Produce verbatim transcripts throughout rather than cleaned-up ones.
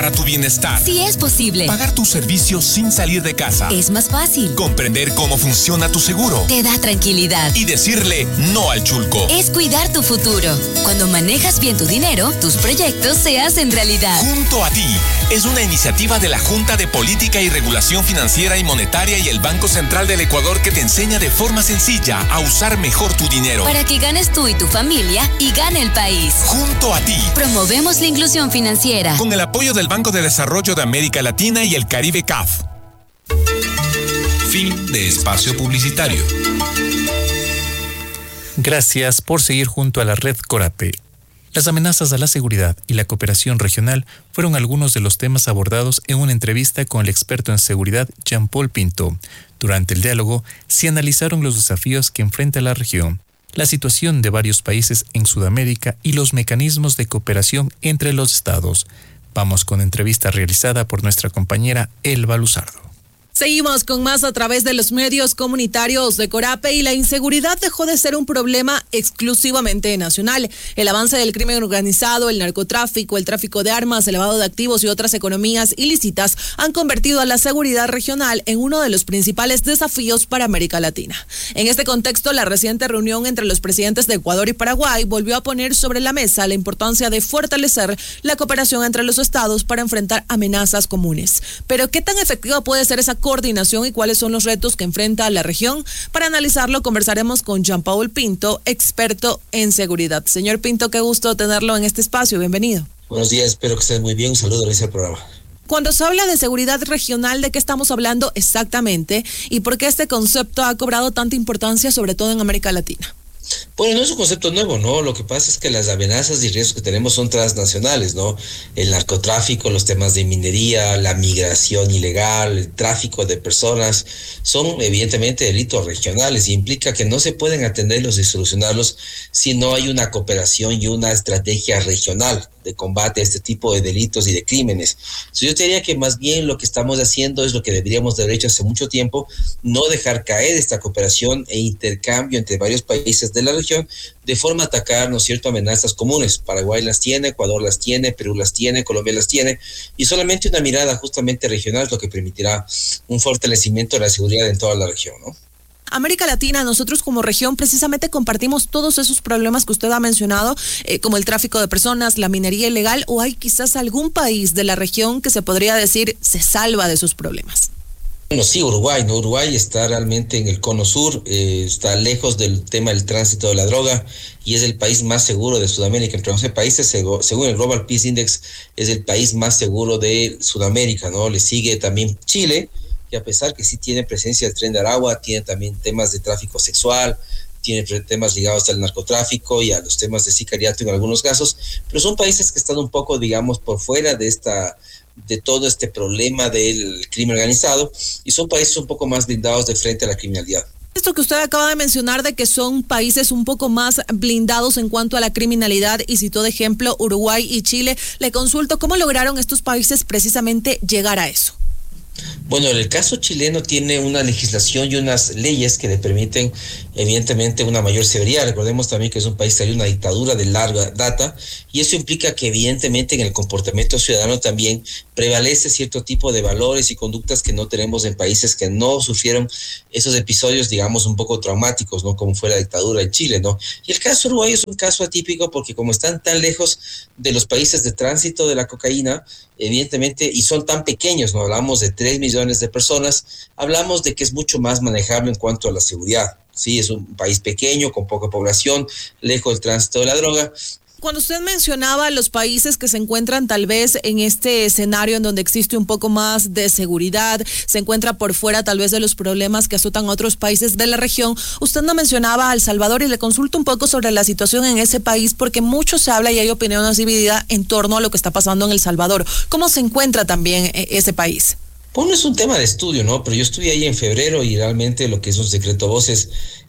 para tu bienestar. Sí es posible. Pagar tus servicios sin salir de casa. Es más fácil. Comprender cómo funciona tu seguro. Te da tranquilidad. Y decirle no al chulco. Es cuidar tu futuro. Cuando manejas bien tu dinero, tus proyectos se hacen realidad. Junto a ti es una iniciativa de la Junta de Política y Regulación Financiera y Monetaria y el Banco Central del Ecuador que te enseña de forma sencilla a usar mejor tu dinero. Para que ganes tú y tu familia y gane el país. Junto a ti. Promovemos la inclusión financiera. Con el apoyo del Banco de Desarrollo de América Latina y el Caribe C A F. Fin de espacio publicitario. Gracias por seguir junto a la red Corape. Las amenazas a la seguridad y la cooperación regional fueron algunos de los temas abordados en una entrevista con el experto en seguridad Jean-Paul Pinto. Durante el diálogo se analizaron los desafíos que enfrenta la región, la situación de varios países en Sudamérica y los mecanismos de cooperación entre los estados. Vamos con entrevista realizada por nuestra compañera Elba Luzardo. Seguimos con más a través de los medios comunitarios de Corape y la inseguridad dejó de ser un problema exclusivamente nacional. El avance del crimen organizado, el narcotráfico, el tráfico de armas, el lavado de activos y otras economías ilícitas han convertido a la seguridad regional en uno de los principales desafíos para América Latina. En este contexto, la reciente reunión entre los presidentes de Ecuador y Paraguay volvió a poner sobre la mesa la importancia de fortalecer la cooperación entre los estados para enfrentar amenazas comunes. Pero, ¿qué tan efectiva puede ser esa coordinación y cuáles son los retos que enfrenta la región? Para analizarlo, conversaremos con Jean-Paul Pinto, experto en seguridad. Señor Pinto, qué gusto tenerlo en este espacio. Bienvenido. Buenos días, espero que estés muy bien. Un saludo, gracias al programa. Cuando se habla de seguridad regional, ¿de qué estamos hablando exactamente? ¿Y por qué este concepto ha cobrado tanta importancia, sobre todo en América Latina? Bueno, no es un concepto nuevo, ¿no? Lo que pasa es que las amenazas y riesgos que tenemos son transnacionales, ¿no? El narcotráfico, los temas de minería, la migración ilegal, el tráfico de personas, son evidentemente delitos regionales y implica que no se pueden atenderlos y solucionarlos si no hay una cooperación y una estrategia regional de combate a este tipo de delitos y de crímenes. Entonces, yo te diría que más bien lo que estamos haciendo es lo que deberíamos de haber hecho hace mucho tiempo, no dejar caer esta cooperación e intercambio entre varios países de la región de forma a atacar, ¿no es cierto?, amenazas comunes. Paraguay las tiene, Ecuador las tiene, Perú las tiene, Colombia las tiene, y solamente una mirada justamente regional es lo que permitirá un fortalecimiento de la seguridad en toda la región, ¿no? América Latina, nosotros como región precisamente compartimos todos esos problemas que usted ha mencionado, eh, como el tráfico de personas, la minería ilegal, o hay quizás algún país de la región que se podría decir se salva de esos problemas. Bueno, sí, Uruguay, ¿no? Uruguay está realmente en el cono sur, eh, está lejos del tema del tránsito de la droga y es el país más seguro de Sudamérica. Entre once países, según el Global Peace Index, es el país más seguro de Sudamérica, ¿no? Le sigue también Chile, que a pesar que sí tiene presencia del Tren de Aragua, tiene también temas de tráfico sexual, tiene temas ligados al narcotráfico y a los temas de sicariato en algunos casos, pero son países que están un poco, digamos, por fuera de esta de todo este problema del crimen organizado y son países un poco más blindados de frente a la criminalidad. Esto que usted acaba de mencionar de que son países un poco más blindados en cuanto a la criminalidad y citó de ejemplo Uruguay y Chile, le consulto cómo lograron estos países precisamente llegar a eso. Bueno, el caso chileno tiene una legislación y unas leyes que le permiten evidentemente una mayor severidad. Recordemos también que es un país que hay una dictadura de larga data y eso implica que evidentemente en el comportamiento ciudadano también prevalece cierto tipo de valores y conductas que no tenemos en países que no sufrieron esos episodios, digamos, un poco traumáticos, ¿no? Como fue la dictadura en Chile, ¿no? Y el caso uruguayo es un caso atípico porque como están tan lejos de los países de tránsito de la cocaína, evidentemente, y son tan pequeños, no hablamos de tres millones de personas, hablamos de que es mucho más manejable en cuanto a la seguridad. Sí, es un país pequeño, con poca población, lejos del tránsito de la droga. Cuando usted mencionaba los países que se encuentran tal vez en este escenario en donde existe un poco más de seguridad, se encuentra por fuera tal vez de los problemas que azotan a otros países de la región, usted no mencionaba a El Salvador y le consulto un poco sobre la situación en ese país porque mucho se habla y hay opiniones divididas en torno a lo que está pasando en El Salvador. ¿Cómo se encuentra también ese país? Bueno, es un tema de estudio, ¿no? Pero yo estuve ahí en febrero y realmente lo que es un secreto a voces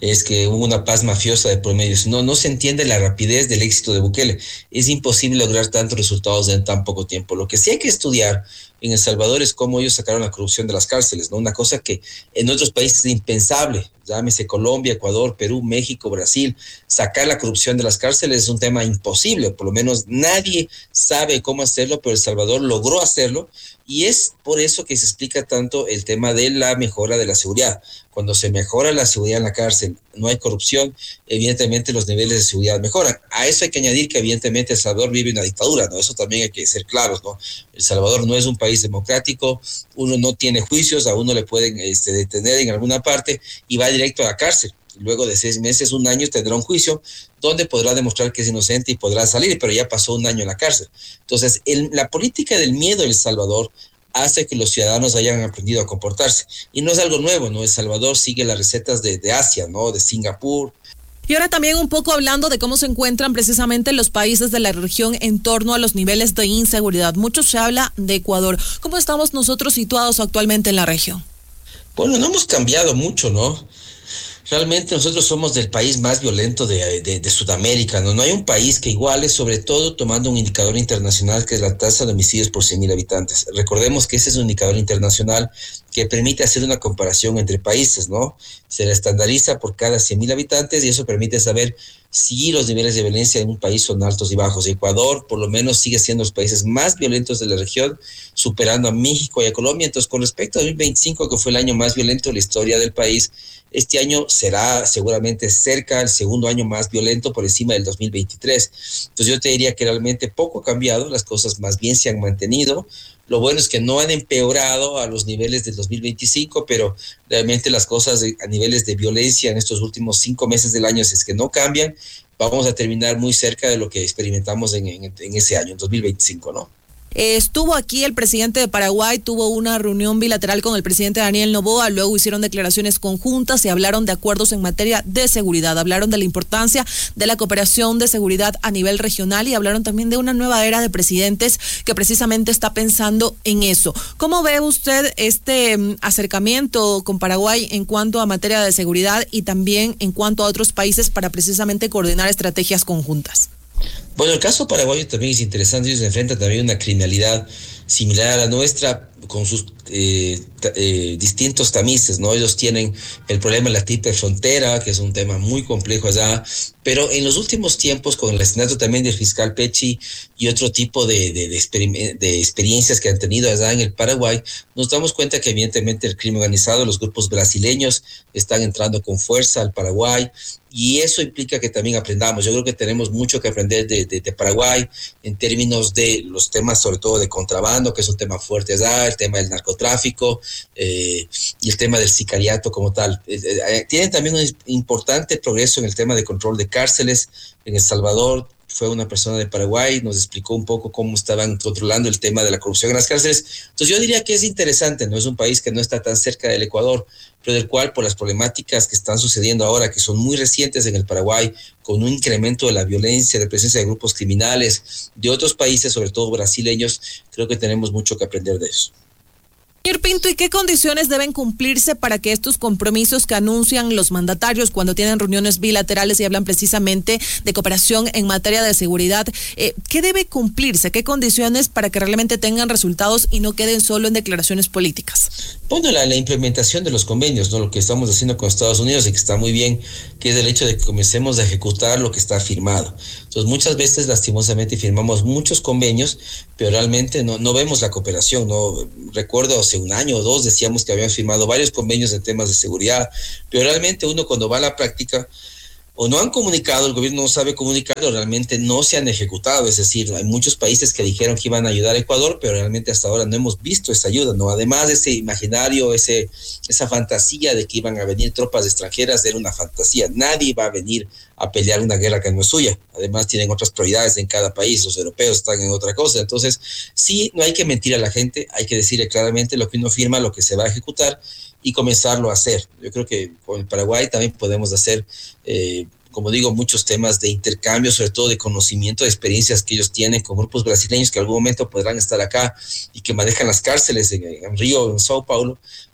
es que hubo una paz mafiosa de por medio. No, no se entiende la rapidez del éxito de Bukele. Es imposible lograr tantos resultados en tan poco tiempo. Lo que sí hay que estudiar en El Salvador es cómo ellos sacaron la corrupción de las cárceles, ¿no? Una cosa que en otros países es impensable, llámese Colombia, Ecuador, Perú, México, Brasil. Sacar la corrupción de las cárceles es un tema imposible, por lo menos nadie sabe cómo hacerlo, pero El Salvador logró hacerlo, y es por eso que se explica tanto el tema de la mejora de la seguridad. Cuando se mejora la seguridad en la cárcel, no hay corrupción, evidentemente los niveles de seguridad mejoran. A eso hay que añadir que evidentemente El Salvador vive una dictadura, ¿no? Eso también hay que ser claros, ¿no? El Salvador no es un país democrático, uno no tiene juicios, a uno le pueden este, detener en alguna parte y va directo a la cárcel. Luego de seis meses, un año, tendrá un juicio donde podrá demostrar que es inocente y podrá salir, pero ya pasó un año en la cárcel. Entonces, el, la política del miedo de El Salvador hace que los ciudadanos hayan aprendido a comportarse. Y no es algo nuevo, ¿no? El Salvador sigue las recetas de, de Asia, ¿no? De Singapur. Y ahora también un poco hablando de cómo se encuentran precisamente los países de la región en torno a los niveles de inseguridad. Mucho se habla de Ecuador. ¿Cómo estamos nosotros situados actualmente en la región? Bueno, no hemos cambiado mucho, ¿no? Realmente nosotros somos del país más violento de, de, de Sudamérica, ¿no? No hay un país que iguale, sobre todo tomando un indicador internacional que es la tasa de homicidios por cien mil habitantes. Recordemos que ese es un indicador internacional que permite hacer una comparación entre países, ¿no? Se la estandariza por cada cien mil habitantes y eso permite saber si los niveles de violencia en un país son altos y bajos. Ecuador, por lo menos, sigue siendo los países más violentos de la región, superando a México y a Colombia. Entonces, con respecto a dos mil veinticinco, que fue el año más violento de la historia del país, este año será seguramente cerca el segundo año más violento por encima del dos mil veintitrés. Entonces, yo te diría que realmente poco ha cambiado, las cosas más bien se han mantenido. Lo bueno es que no han empeorado a los niveles del dos mil veinticinco, pero realmente las cosas a niveles de violencia en estos últimos cinco meses del año, si es que no cambian, vamos a terminar muy cerca de lo que experimentamos en, en, en ese año, en dos mil veinticinco, ¿no? Estuvo aquí el presidente de Paraguay, tuvo una reunión bilateral con el presidente Daniel Noboa, luego hicieron declaraciones conjuntas y hablaron de acuerdos en materia de seguridad, hablaron de la importancia de la cooperación de seguridad a nivel regional y hablaron también de una nueva era de presidentes que precisamente está pensando en eso. ¿Cómo ve usted este um, acercamiento con Paraguay en cuanto a materia de seguridad y también en cuanto a otros países para precisamente coordinar estrategias conjuntas? Bueno, el caso paraguayo también es interesante. Ellos enfrentan también una criminalidad similar a la nuestra, con sus eh, eh, distintos tamices, ¿no? Ellos tienen el problema de la triple frontera, que es un tema muy complejo allá, pero en los últimos tiempos, con el asesinato también del fiscal Pechi y otro tipo de, de, de, exper- de experiencias que han tenido allá en el Paraguay, nos damos cuenta que evidentemente el crimen organizado, los grupos brasileños están entrando con fuerza al Paraguay, y eso implica que también aprendamos. Yo creo que tenemos mucho que aprender de, de, de Paraguay en términos de los temas, sobre todo de contrabando, que es un tema fuerte allá, el tema del narcotráfico eh, y el tema del sicariato como tal. Eh, eh, tienen también un importante progreso en el tema de control de cárceles. En El Salvador fue una persona de Paraguay, nos explicó un poco cómo estaban controlando el tema de la corrupción en las cárceles. Entonces yo diría que es interesante, no es un país que no está tan cerca del Ecuador, pero del cual por las problemáticas que están sucediendo ahora, que son muy recientes en el Paraguay, con un incremento de la violencia, de presencia de grupos criminales de otros países, sobre todo brasileños, creo que tenemos mucho que aprender de eso. Señor Pinto, ¿y qué condiciones deben cumplirse para que estos compromisos que anuncian los mandatarios cuando tienen reuniones bilaterales y hablan precisamente de cooperación en materia de seguridad, eh, qué debe cumplirse? ¿Qué condiciones para que realmente tengan resultados y no queden solo en declaraciones políticas? Bueno, la, la implementación de los convenios, ¿no? Lo que estamos haciendo con Estados Unidos y que está muy bien, que es el hecho de que comencemos a ejecutar lo que está firmado. Entonces, muchas veces, lastimosamente, firmamos muchos convenios, pero realmente no, no vemos la cooperación, ¿no? Recuerdo hace un año o dos decíamos que habíamos firmado varios convenios en temas de seguridad, pero realmente uno cuando va a la práctica o no han comunicado, el gobierno no sabe comunicarlo, realmente no se han ejecutado. Es decir, hay muchos países que dijeron que iban a ayudar a Ecuador, pero realmente hasta ahora no hemos visto esa ayuda, ¿no? Además, ese imaginario, ese, esa fantasía de que iban a venir tropas extranjeras era una fantasía. Nadie va a venir a pelear una guerra que no es suya. Además, tienen otras prioridades en cada país, los europeos están en otra cosa. Entonces, sí, no hay que mentir a la gente, hay que decirle claramente lo que uno firma, lo que se va a ejecutar, y comenzarlo a hacer. Yo creo que con el Paraguay también podemos hacer, eh, como digo, muchos temas de intercambio, sobre todo de conocimiento, de experiencias que ellos tienen con grupos brasileños que en algún momento podrán estar acá y que manejan las cárceles en, en Río, en Sao Paulo.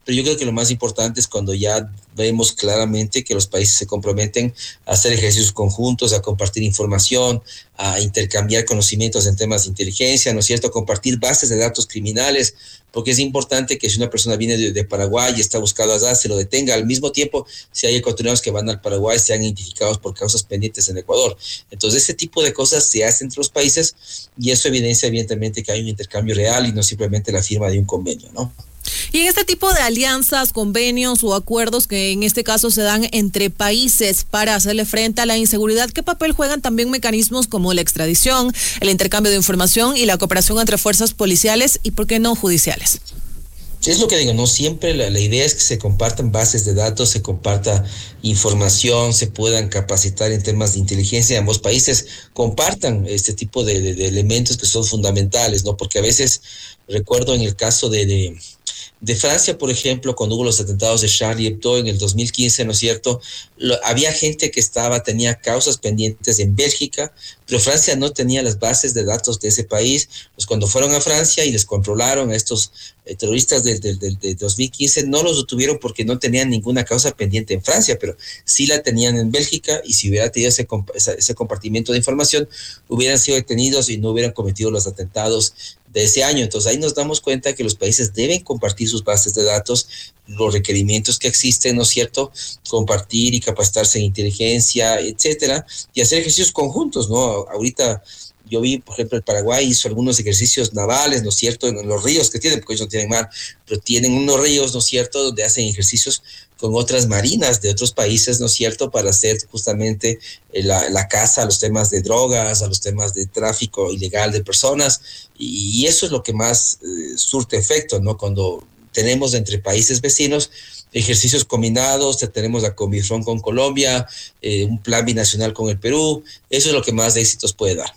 pero yo creo que lo más importante es cuando ya vemos claramente que los países se comprometen a hacer ejercicios conjuntos, a compartir información, a intercambiar conocimientos en temas de inteligencia, ¿no es cierto?, a compartir bases de datos criminales, porque es importante que si una persona viene de, de Paraguay y está buscado allá, se lo detenga. Al mismo tiempo, si hay ecuatorianos que van al Paraguay, sean identificados por causas pendientes en Ecuador. Entonces, ese tipo de cosas se hacen entre los países y eso evidencia evidentemente que hay un intercambio real y no simplemente la firma de un convenio, ¿no? Y en este tipo de alianzas, convenios o acuerdos que en este caso se dan entre países para hacerle frente a la inseguridad, ¿qué papel juegan también mecanismos como la extradición, el intercambio de información y la cooperación entre fuerzas policiales y, por qué no, judiciales? Sí, es lo que digo, no siempre la, la idea es que se compartan bases de datos, se comparta información, se puedan capacitar en temas de inteligencia, ambos países compartan este tipo de, de, de elementos que son fundamentales, ¿no? Porque a veces, recuerdo en el caso de, de De Francia, por ejemplo, cuando hubo los atentados de Charlie Hebdo en el dos mil quince, ¿no es cierto?, Lo, había gente que estaba, tenía causas pendientes en Bélgica, pero Francia no tenía las bases de datos de ese país. Pues cuando fueron a Francia y les controlaron a estos eh, terroristas del de, de, de dos mil quince, no los detuvieron porque no tenían ninguna causa pendiente en Francia, pero sí la tenían en Bélgica, y si hubiera tenido ese, ese compartimiento de información, hubieran sido detenidos y no hubieran cometido los atentados de ese año. Entonces ahí nos damos cuenta que los países deben compartir sus bases de datos, los requerimientos que existen, ¿no es cierto?, compartir y capacitarse en inteligencia, etcétera, y hacer ejercicios conjuntos, ¿no? Ahorita yo vi, por ejemplo, el Paraguay hizo algunos ejercicios navales, ¿no es cierto?, en los ríos que tienen, porque ellos no tienen mar, pero tienen unos ríos, ¿no es cierto?, donde hacen ejercicios con otras marinas de otros países, ¿no es cierto?, para hacer justamente la, la caza a los temas de drogas, a los temas de tráfico ilegal de personas, y, y eso es lo que más eh, surte efecto, ¿no?, cuando tenemos entre países vecinos ejercicios combinados, tenemos la Comifron con Colombia, eh, un plan binacional con el Perú, eso es lo que más éxitos puede dar.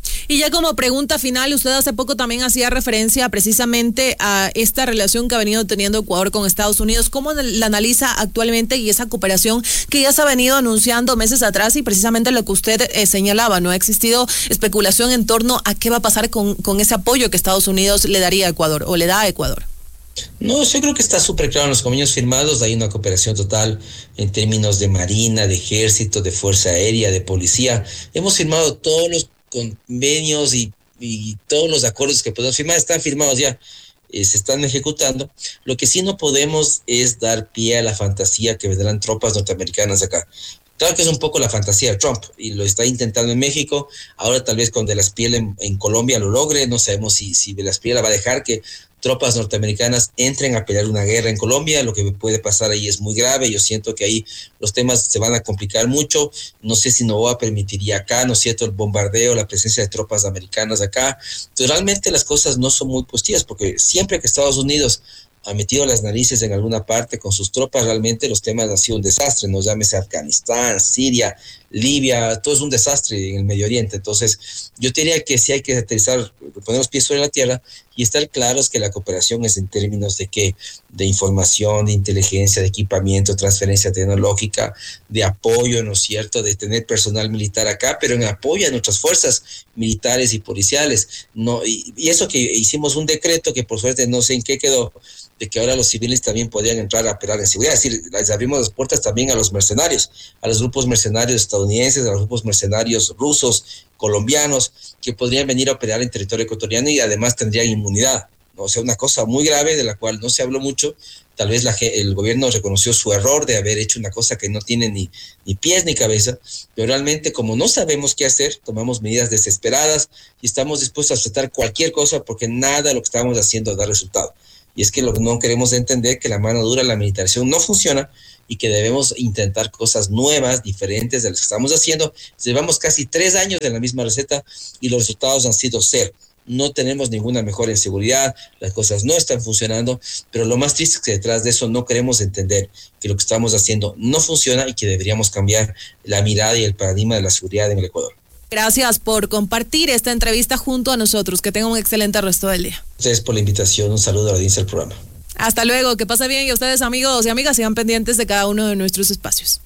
Y ya como pregunta final, usted hace poco también hacía referencia precisamente a esta relación que ha venido teniendo Ecuador con Estados Unidos. ¿Cómo la analiza actualmente y esa cooperación que ya se ha venido anunciando meses atrás? Y precisamente lo que usted eh, señalaba, ¿no? Ha existido especulación en torno a qué va a pasar con, con ese apoyo que Estados Unidos le daría a Ecuador o le da a Ecuador. No, yo creo que está súper claro en los convenios firmados. Hay una cooperación total en términos de marina, de ejército, de fuerza aérea, de policía. Hemos firmado todos los convenios y, y todos los acuerdos que podemos firmar, están firmados ya, eh, se están ejecutando. Lo que sí no podemos es dar pie a la fantasía que vendrán tropas norteamericanas acá. Claro que es un poco la fantasía de Trump y lo está intentando en México. Ahora tal vez con De Las Piel en, en Colombia lo logre. No sabemos si, si De Las Piel va a dejar que tropas norteamericanas entren a pelear una guerra en Colombia. Lo que puede pasar ahí es muy grave. Yo siento que ahí los temas se van a complicar mucho. No sé si Novoa permitiría acá, ¿no es cierto?, el bombardeo, la presencia de tropas americanas acá. Entonces realmente las cosas no son muy positivas, porque siempre que Estados Unidos ha metido las narices en alguna parte con sus tropas, realmente los temas han sido un desastre, no llámese Afganistán, Siria, Libia, todo es un desastre en el Medio Oriente. Entonces yo diría que sí hay que aterrizar, poner los pies sobre la tierra y estar claros que la cooperación es en términos de que de información, de inteligencia, de equipamiento, transferencia tecnológica, de apoyo, ¿no es cierto?, de tener personal militar acá, pero en apoyo a nuestras fuerzas militares y policiales. No, y, y eso que hicimos un decreto que por suerte no sé en qué quedó, de que ahora los civiles también podían entrar a operar en seguridad. Es decir, les abrimos las puertas también a los mercenarios, a los grupos mercenarios estadounidenses, a los grupos mercenarios rusos, colombianos, que podrían venir a operar en territorio ecuatoriano y además tendrían inmunidad, ¿no? O sea, una cosa muy grave de la cual no se habló mucho. Tal vez la, el gobierno reconoció su error de haber hecho una cosa que no tiene ni, ni pies ni cabeza, pero realmente como no sabemos qué hacer, tomamos medidas desesperadas y estamos dispuestos a aceptar cualquier cosa porque nada de lo que estamos haciendo da resultado. Y es que lo que no queremos entender que la mano dura, la militarización no funciona y que debemos intentar cosas nuevas, diferentes de las que estamos haciendo. Llevamos casi tres años de la misma receta y los resultados han sido cero. No tenemos ninguna mejora en seguridad, las cosas no están funcionando, pero lo más triste es que detrás de eso no queremos entender que lo que estamos haciendo no funciona y que deberíamos cambiar la mirada y el paradigma de la seguridad en el Ecuador. Gracias por compartir esta entrevista junto a nosotros. Que tengan un excelente resto del día. Ustedes por la invitación. Un saludo a la audiencia del programa. Hasta luego. Que pase bien y ustedes, amigos y amigas, sigan pendientes de cada uno de nuestros espacios.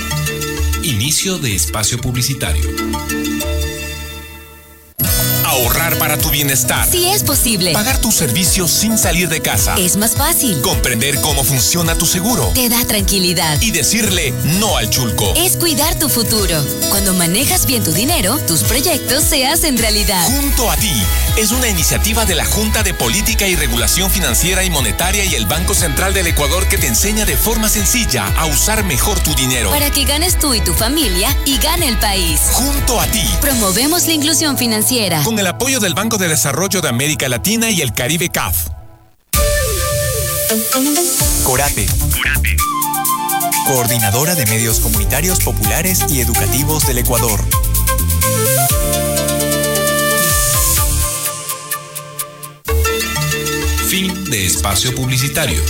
Inicio de espacio publicitario. Ahorrar Ahorrar para tu bienestar. Sí es posible. Pagar tus servicios sin salir de casa. Es más fácil. Comprender cómo funciona tu seguro. Te da tranquilidad. Y decirle no al chulco. Es cuidar tu futuro. Cuando manejas bien tu dinero, tus proyectos se hacen realidad. Junto a ti es una iniciativa de la Junta de Política y Regulación Financiera y Monetaria y el Banco Central del Ecuador que te enseña de forma sencilla a usar mejor tu dinero. Para que ganes tú y tu familia y gane el país. Junto a ti. Promovemos la inclusión financiera. Con el apoyo del Banco de Desarrollo de América Latina y el Caribe C A F. Corape. Coordinadora de Medios Comunitarios Populares y Educativos del Ecuador. Fin de espacio publicitario.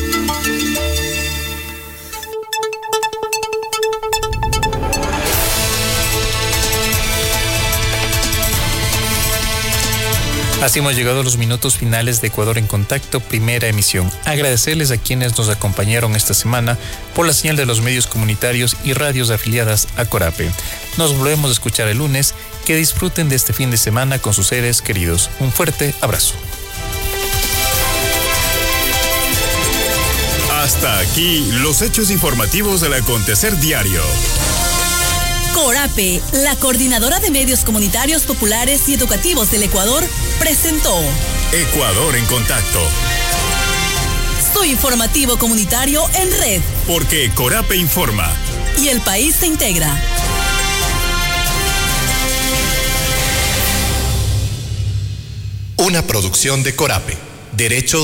Así hemos llegado a los minutos finales de Ecuador en Contacto, primera emisión. Agradecerles a quienes nos acompañaron esta semana por la señal de los medios comunitarios y radios afiliadas a Corape. Nos volvemos a escuchar el lunes. Que disfruten de este fin de semana con sus seres queridos. Un fuerte abrazo. Hasta aquí los hechos informativos del acontecer diario. Corape, la coordinadora de medios comunitarios populares y educativos del Ecuador, presentó Ecuador en Contacto. Su informativo comunitario en red. Porque Corape informa. Y el país se integra. Una producción de Corape. Derecho